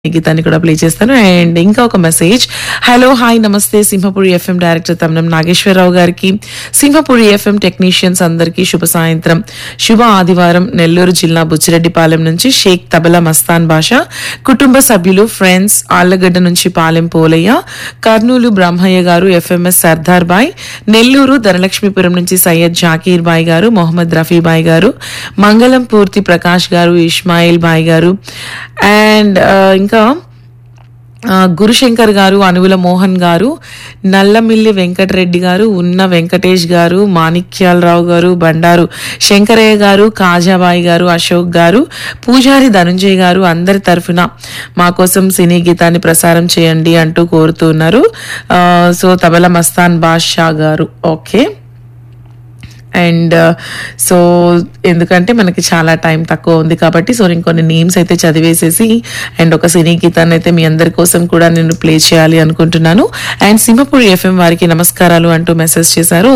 గీతాన్ని కూడా ప్లే చేస్తాను. అండ్ ఇంకా ఒక మెసేజ్, హలో హాయ్ నమస్తే సింహపురి ఎఫ్ఎం డైరెక్టర్ తమ్నం నాగేశ్వరరావు గారికి, సింహపురి ఎఫ్ఎం టెక్నీషియన్స్ అందరికీ శుభ సాయంత్రం, శుభ ఆదివారం. నెల్లూరు జిల్లా బుచ్చిరెడ్డిపాలెం నుంచి షేక్ తబలా మస్తాన్ బాషా, కుటుంబ సభ్యులు, ఫ్రెండ్స్, ఆళ్లగడ్డ నుంచి పాలెం పోలయ్య, కర్నూలు బ్రహ్మయ్య గారు, ఎఫ్ఎంఎస్ సర్దార్ బాయ్, నెల్లూరు ధనలక్ష్మీపురం నుంచి సయ్యద్ జాకీర్ బాయ్ గారు, మొహమ్మద్ రఫీ బాయ్ గారు, మంగళం పూర్తి ప్రకాష్ గారు, ఇస్మాయిల్ బాయ్ గారు, అండ్ ఇంకా గురుశంకర్ గారు, అనువుల మోహన్ గారు, నల్లమిల్లి వెంకటరెడ్డి గారు, ఉన్న వెంకటేష్ గారు, మాణిక్యాలరావు గారు, బండారు శంకరయ్య గారు, కాజాబాయి గారు, అశోక్ గారు, పూజారి ధనుంజయ్ గారు, అందరి తరఫున మా కోసం సినీ గీతాన్ని ప్రసారం చేయండి అంటూ కోరుతున్నారు. సో తబలా మస్తాన్ బాషా గారు, ఓకే. అండ్ సో ఎందుకంటే మనకి చాలా టైం తక్కువ ఉంది కాబట్టి సో నేను కొన్ని నేమ్స్ అయితే చదివేసేసి అండ్ ఒక సినీ గీతాన్ని అయితే మీ అందరి కోసం కూడా నేను ప్లే చేయాలి అనుకుంటున్నాను. అండ్ సింహపురి ఎఫ్ఎం వారికి నమస్కారాలు అంటూ మెసేజ్ చేశారు.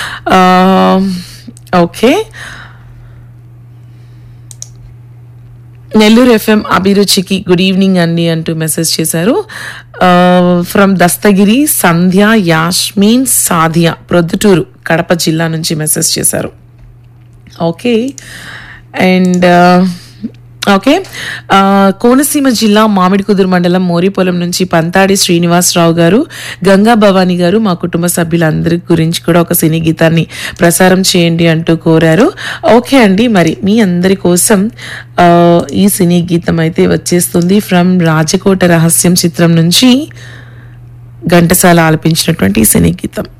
ఓకే, నెల్లూరు ఎఫ్ఎం అభిరుచికి గుడ్ ఈవినింగ్ అండి అంటూ మెసేజ్ చేశారు. ఫ్రమ్ దస్తగిరి సంధ్య యాస్మిన్ సాదియా, ప్రొద్దుటూరు కడప జిల్లా నుంచి మెసేజ్ చేశారు. ఓకే, అండ్ ఓకే, కోనసీమ జిల్లా మామిడికుదురు మండలం మోరిపొలం నుంచి పంతాడి శ్రీనివాసరావు గారు, గంగా భవానీ గారు, మా కుటుంబ సభ్యులందరి గురించి కూడా ఒక సినీ గీతాన్ని ప్రసారం చేయండి అంటూ కోరారు. ఓకే అండి, మరి మీ అందరి కోసం ఈ సినీ గీతం అయితే వచ్చేస్తుంది. ఫ్రమ్ రాజకోట రహస్యం చిత్రం నుంచి ఘంటసాల ఆలపించినటువంటి ఈ సినీ గీతం.